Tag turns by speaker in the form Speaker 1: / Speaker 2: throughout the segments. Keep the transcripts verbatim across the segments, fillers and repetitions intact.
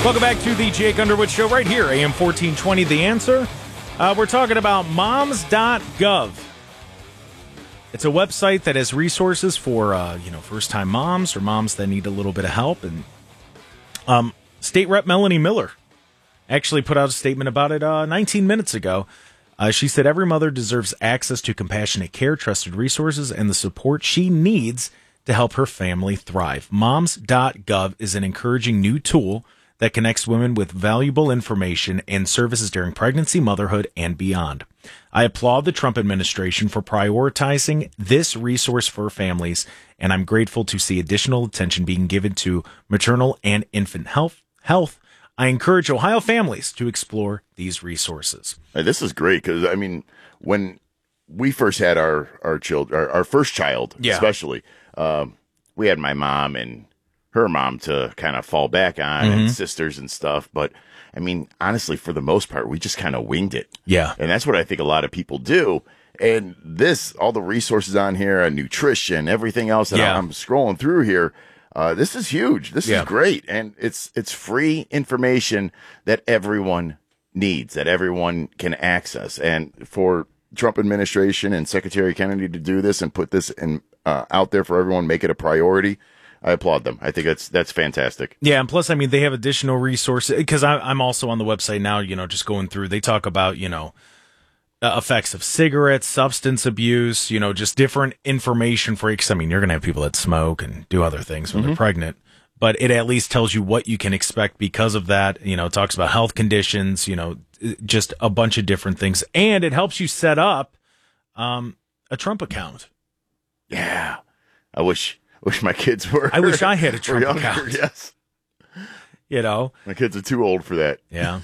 Speaker 1: Welcome back to the Jake Underwood Show right here, A M fourteen twenty, The Answer. Uh, we're talking about moms dot gov. It's a website that has resources for, uh, you know, first-time moms or moms that need a little bit of help. And um, State Rep Melanie Miller actually put out a statement about it uh, nineteen minutes ago. Uh, she said every mother deserves access to compassionate care, trusted resources, and the support she needs to help her family thrive. moms dot gov is an encouraging new tool that connects women with valuable information and services during pregnancy, motherhood, and beyond. I applaud the Trump administration for prioritizing this resource for families, and I'm grateful to see additional attention being given to maternal and infant health. health. I encourage Ohio families to explore these resources.
Speaker 2: Hey, this is great because, I mean, when we first had our our, child, our, our first child, yeah. especially, um, we had my mom and her mom to kind of fall back on, mm-hmm. and sisters and stuff. But I mean, honestly, for the most part, we just kind of winged it.
Speaker 1: Yeah.
Speaker 2: And that's what I think a lot of people do. And this, all the resources on here, and nutrition, everything else that yeah. I'm scrolling through here, uh, this is huge. This yeah. is great. And it's, it's free information that everyone needs, that everyone can access. And for Trump administration and Secretary Kennedy to do this and put this in, uh, out there for everyone, make it a priority, I applaud them. I think that's that's fantastic.
Speaker 1: Yeah, and plus, I mean, they have additional resources, because I'm also on the website now, you know, just going through. They talk about, you know, uh, effects of cigarettes, substance abuse, you know, just different information for you. Because, I mean, you're going to have people that smoke and do other things when mm-hmm. they're pregnant. But it at least tells you what you can expect because of that. You know, it talks about health conditions, you know, just a bunch of different things. And it helps you set up um, a Trump account.
Speaker 2: Yeah. I wish... Wish my kids were.
Speaker 1: I wish I had a Trump younger, account.
Speaker 2: Yes.
Speaker 1: You know?
Speaker 2: My kids are too old for that.
Speaker 1: Yeah.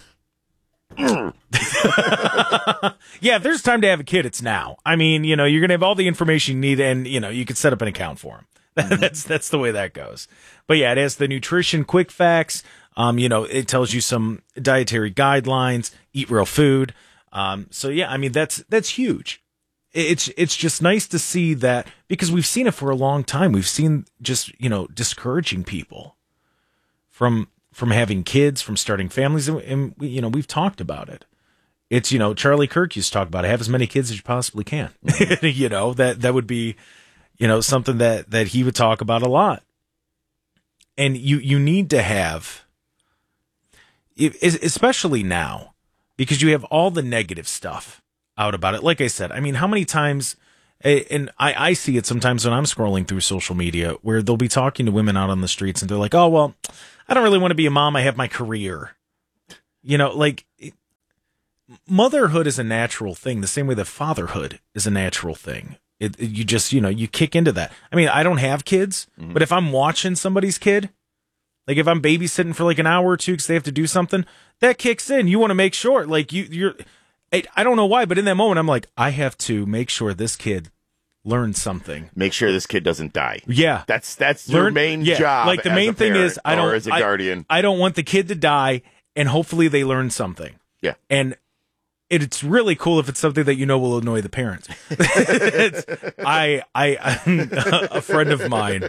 Speaker 1: Yeah, if there's time to have a kid, it's now. I mean, you know, you're going to have all the information you need, and, you know, you can set up an account for them. Mm-hmm. that's that's the way that goes. But, yeah, it has the nutrition quick facts. Um, you know, it tells you some dietary guidelines, eat real food. Um, so, yeah, I mean, that's that's huge. It's it's just nice to see that, because we've seen it for a long time. We've seen just, you know, discouraging people from from having kids, from starting families, and, and we, you know, we've talked about it. It's, you know, Charlie Kirk used to talk about it, have as many kids as you possibly can. Mm-hmm. You know, that that would be, you know, something that that he would talk about a lot. And you you need to have, especially now, because you have all the negative stuff out about it. Like I said, I mean, how many times, and I, I see it sometimes when I'm scrolling through social media, where they'll be talking to women out on the streets and they're like, oh, well, I don't really want to be a mom. I have my career. You know, like, it, motherhood is a natural thing, the same way that fatherhood is a natural thing. It, it, you just, you know, you kick into that. I mean, I don't have kids, mm-hmm. but if I'm watching somebody's kid, like if I'm babysitting for like an hour or two because they have to do something, that kicks in. You want to make sure, like, you, you're, I don't know why, but in that moment, I'm like, I have to make sure this kid learns something.
Speaker 2: Make sure this kid doesn't die.
Speaker 1: Yeah.
Speaker 2: That's that's Learn, your main
Speaker 1: yeah.
Speaker 2: job.
Speaker 1: Like, the main thing is, I don't,
Speaker 2: as a guardian.
Speaker 1: I, I don't want the kid to die, and hopefully they learn something.
Speaker 2: Yeah.
Speaker 1: And it's really cool if it's something that you know will annoy the parents. it's, I, I, a friend of mine,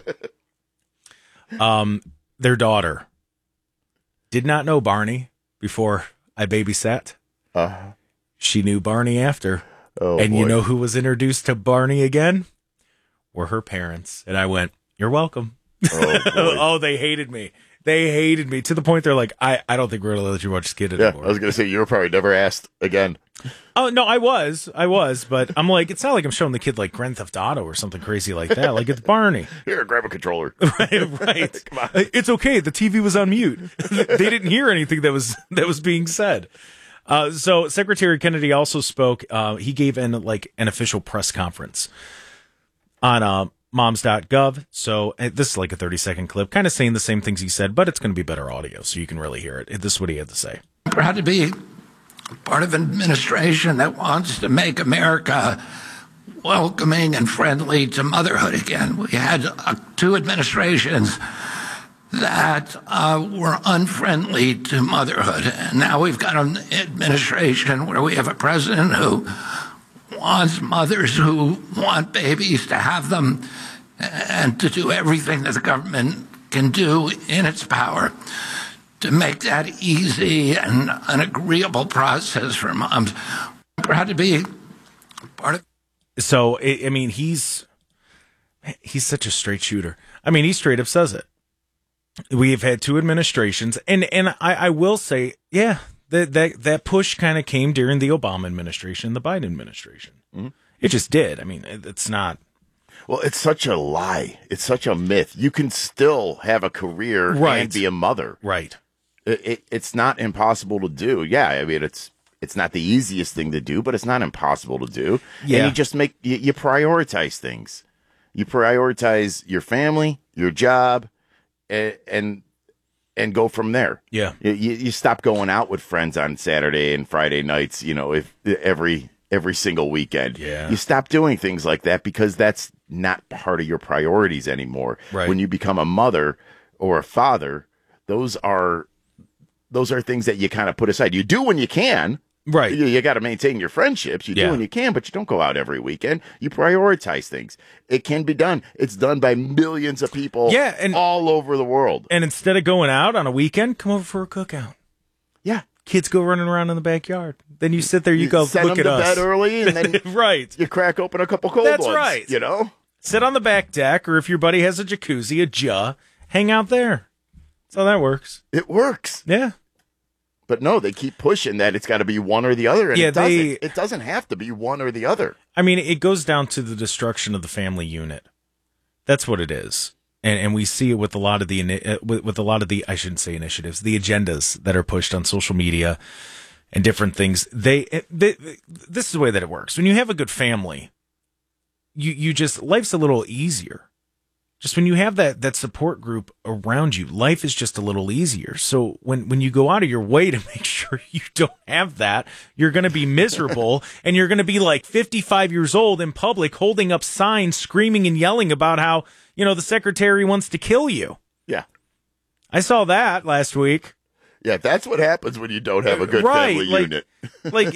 Speaker 1: um, their daughter did not know Barney before I babysat.
Speaker 2: Uh-huh.
Speaker 1: She knew Barney after.
Speaker 2: Oh,
Speaker 1: and
Speaker 2: boy.
Speaker 1: You know who was introduced to Barney again? Were her parents. And I went, you're welcome.
Speaker 2: Oh,
Speaker 1: oh, they hated me. They hated me to the point they're like, I, I don't think we're going to let you watch this kid anymore.
Speaker 2: Yeah, I was going to say, you were probably never asked again.
Speaker 1: Oh, no, I was. I was. But I'm like, it's not like I'm showing the kid like Grand Theft Auto or something crazy like that. Like, it's Barney.
Speaker 2: Here, grab a controller.
Speaker 1: Right, right. Come on. It's okay. The T V was on mute. They didn't hear anything that was that was being said. Uh, so Secretary Kennedy also spoke. Uh, he gave an like an official press conference on uh, moms dot gov. So uh, this is like a thirty second clip, kind of saying the same things he said, but it's going to be better audio, so you can really hear it. This is what he had to say.
Speaker 3: I'm proud to be part of an administration that wants to make America welcoming and friendly to motherhood again. We had uh, two administrations that uh, were unfriendly to motherhood. And now we've got an administration where we have a president who wants mothers who want babies to have them and to do everything that the government can do in its power to make that easy and an agreeable process for moms. I'm proud to be part of.
Speaker 1: So, I mean, he's he's such a straight shooter. I mean, he straight up says it. We've had two administrations, and, and I, I will say, yeah, that that, that push kind of came during the Obama administration, the Biden administration. Mm-hmm. It just did. I mean, it's not.
Speaker 2: Well, it's such a lie. It's such a myth. You can still have a career
Speaker 1: right.
Speaker 2: and be a mother.
Speaker 1: Right.
Speaker 2: It, it, it's not impossible to do. Yeah, I mean, it's it's not the easiest thing to do, but it's not impossible to do.
Speaker 1: Yeah.
Speaker 2: And you just make, you, you prioritize things. You prioritize your family, your job, and and, and go from there.
Speaker 1: Yeah.
Speaker 2: You, you stop going out with friends on Saturday and Friday nights, you know, if every every single weekend.
Speaker 1: Yeah.
Speaker 2: You stop doing things like that because that's not part of your priorities anymore.
Speaker 1: Right.
Speaker 2: When you become a mother or a father, those are those are things that you kind of put aside. You do when you can.
Speaker 1: Right.
Speaker 2: You, you got to maintain your friendships. You
Speaker 1: yeah.
Speaker 2: do when you can, but you don't go out every weekend. You prioritize things. It can be done. It's done by millions of people
Speaker 1: yeah, and,
Speaker 2: all over the world.
Speaker 1: And instead of going out on a weekend, come over for a cookout.
Speaker 2: Yeah.
Speaker 1: Kids go running around in the backyard. Then you sit there, you, you go,
Speaker 2: send
Speaker 1: look
Speaker 2: them
Speaker 1: at
Speaker 2: to
Speaker 1: us.
Speaker 2: bed early, and then
Speaker 1: right.
Speaker 2: you crack open a couple cold
Speaker 1: That's
Speaker 2: ones. That's
Speaker 1: right.
Speaker 2: You know?
Speaker 1: Sit on the back deck, or if your buddy has a jacuzzi, a ja, hang out there. That's how that works.
Speaker 2: It works.
Speaker 1: Yeah.
Speaker 2: But no, they keep pushing that it's got to be one or the other, and
Speaker 1: yeah,
Speaker 2: it doesn't.
Speaker 1: They,
Speaker 2: it doesn't have to be one or the other.
Speaker 1: I mean, it goes down to the destruction of the family unit. That's what it is, and and we see it with a lot of the with, with a lot of the I shouldn't say initiatives, the agendas that are pushed on social media and different things. They, they this is the way that it works. When you have a good family, you you just life's a little easier. Just when you have that, that support group around you, life is just a little easier. So when, when you go out of your way to make sure you don't have that, you're going to be miserable and you're going to be like fifty-five years old in public holding up signs, screaming and yelling about how, you know, the secretary wants to kill you.
Speaker 2: Yeah.
Speaker 1: I saw that last week.
Speaker 2: Yeah, that's what happens when you don't have a good
Speaker 1: right,
Speaker 2: family
Speaker 1: like,
Speaker 2: unit.
Speaker 1: like